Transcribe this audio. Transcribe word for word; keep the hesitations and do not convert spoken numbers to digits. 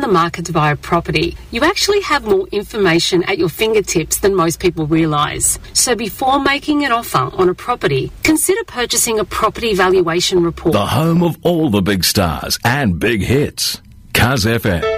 the market to buy a property, you actually have more information at your fingertips than most people realise. So before making an offer on a property, consider purchasing a property valuation report. The home of all the big stars and big hits. Cuz F M.